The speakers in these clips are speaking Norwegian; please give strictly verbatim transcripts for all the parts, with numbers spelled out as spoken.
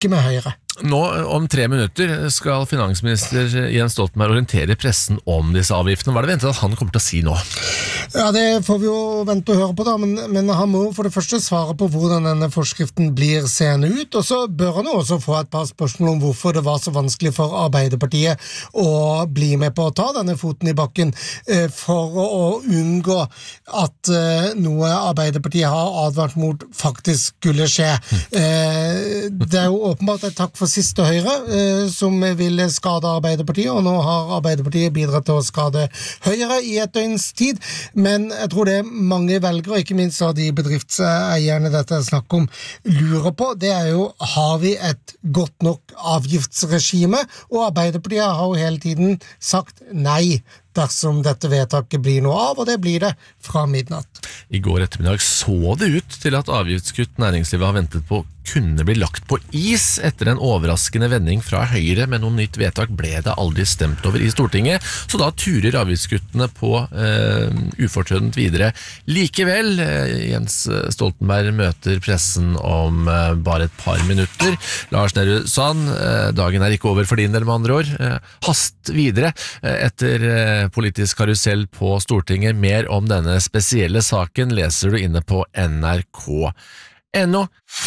ikke med Høyre. Nå om tre minutter skal finansminister Jens Stoltenberg orientere pressen om disse avgiftene. Hva er det ventet at han kommer til å si nå? Ja, det får vi jo vente og høre på da, men, men han må for det første svare på hvordan denne forskriften blir seende ut, og så bør han jo også få et par spørsmål om hvorfor det var så vanskelig for Arbeiderpartiet å bli med på å ta denne foten i bakken eh, for å, å unngå at eh, noe Arbeiderpartiet har advart mot faktisk skulle skje. Eh, det er jo åpenbart et takk for siste Høyre, eh, som ville skade Arbeiderpartiet, og nå har Arbeiderpartiet bidratt til å skade Høyre i et døgns tid, men jeg tror det mange velgere, ikke minst av de bedriftseierne dette er snakk om, lurer på, det er jo, har vi et godt nok avgiftsregime? Og Arbeiderpartiet har jo hele tiden sagt nei dersom dette vedtaket blir noe av, og det blir det fra midnatt. I går ettermiddag så det ut til at avgiftskutt næringslivet har ventet på kunne bli lagt på is etter en overraskende vending fra Høyre, men noen nytt vedtak ble det aldri stemt over i Stortinget, så da turer avgiftskuttene på uh, ufortrødent videre. Likevel, uh, Jens Stoltenberg møter pressen om uh, bare et par minutter. Lars Nehru Sand, uh, dagen er ikke over for din del med andre år. Uh, hast videre uh, etter uh, politisk karusell på Stortinget. Mer om denne spesielle saken leser du inne på N R K punktum N O.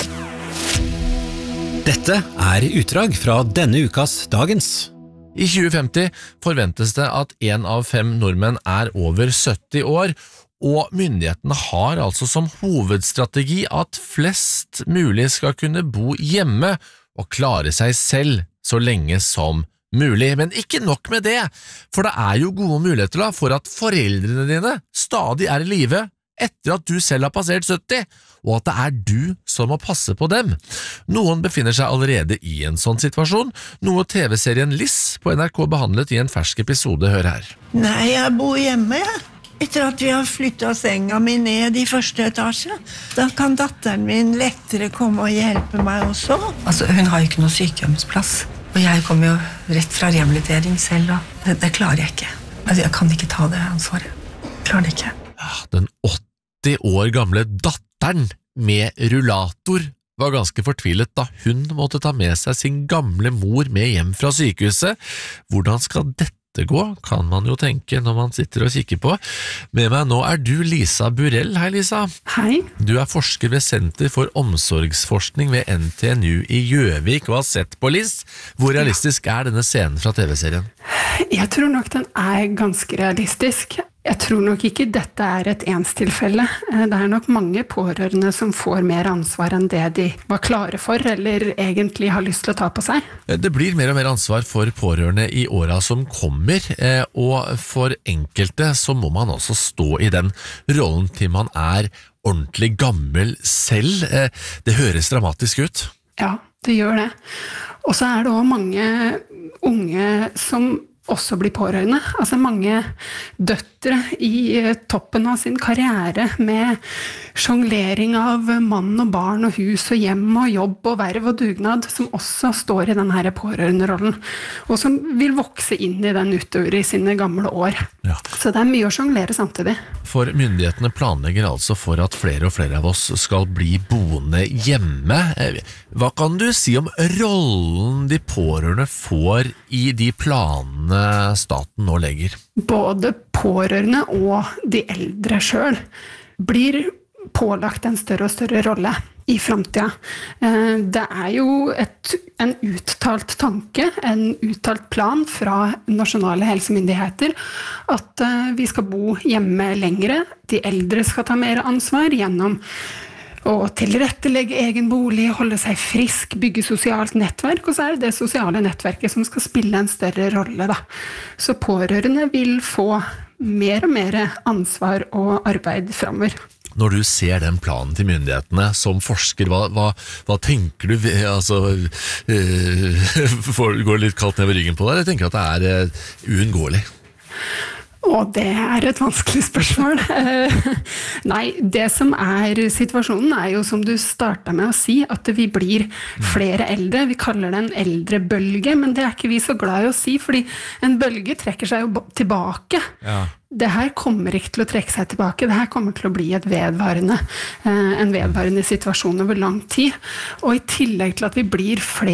Dette er utdrag fra denne ukas Dagens. I tjue femti forventes det at en av fem nordmenn er over sytti år, og myndighetene har altså som hovedstrategi at flest mulig skal kunne bo hjemme og klare seg selv så lenge som mulig. Men ikke nok med det, for det er jo gode muligheter da, for at foreldrene dine stadig er i live etter at du selv har passert sytti, og at det er du som må passe på dem. Noen befinner seg allerede i en sånn situasjon, noe T V-serien Liss på N R K behandlet i en fersk episode. Hør her. Nei, jeg bor hjemme, jeg. Etter at vi har flyttet senga mi ned i første etasje. Da kan datteren min lettere komme og hjelpe meg også. Altså, hun har jo ikke noe sykehjemsplass. Og jeg kommer jo rett fra rehabilitering selv, og det, det klarer jeg ikke. Altså, jeg kan ikke ta det ansvaret. Klarer det ikke. Den åtti år gamle datteren med rullator var ganske fortvilet da hun måtte ta med seg sin gamle mor med hjem fra sykehuset. Hvordan skal dette gå, kan man jo tenke når man sitter og kikker på. Med meg nå er du Lisa Burell. Hei Lisa. Hei. Du er forsker ved Senter for omsorgsforskning ved N T N U i Gjøvik og har sett på Liss. Hvor realistisk er denne scenen fra T V-serien? Jeg tror nok den er ganske realistisk. Jeg tror nok ikke dette er et enstilfelle. Det er nok mange pårørende som får mer ansvar enn det de var klare for, eller egentlig har lyst til å ta på seg. Det blir mer og mer ansvar for pårørende i åra som kommer, og for enkelte så må man også stå i den rollen til man er ordentlig gammel selv. Det høres dramatisk ut. Ja, det gjør det. Og så er det også mange unge som også blir pårørende. Altså mange døtre i toppen av sin karriere med sjonglering av mann og barn og hus og hjem og jobb og verv og dugnad som også står i denne her pårørenderollen og som vil vokse inn i den utover i sine gamle år. Ja. Så det er mye å sjonglere samtidig. For myndighetene planlegger altså for at flere og flere av oss skal bli boende hjemme. Hva kan du si om rollen de pårørende får i de planene staten nå legger? Både pårørende og de eldre selv blir pålagt en større og større rolle i fremtiden. Det er jo et, en uttalt tanke, en uttalt plan fra nasjonale helsemyndigheter at vi skal bo hjemme lengre, de eldre skal ta mer ansvar gjennom å tilrettelegge egen bolig, holde seg frisk, bygge sosialt nettverk, og så er det det sosiale nettverket som skal spille en større rolle da. Så pårørende vil få mer og mer ansvar og arbeid fremover. Når du ser den planen til myndighetene som forsker, hva, hva, hva tenker du? Altså, uh, går det litt kaldt ned ved ryggen på deg? Jeg tenker at det er uh, uunngåelig. Og det er et vanskelig spørsmål. Nei, det som er situasjonen er jo som du startet med å si, at vi blir flere eldre. Vi kaller det en eldrebølge, men det er ikke vi så glad i å si, fordi en bølge trekker seg jo tilbake. Ja. det her kommer ikke til å trekke seg tilbake. Det her kommer til å bli et vedvarende, en vedvarende situasjon over lang tid. Og i tillegg til at vi blir flere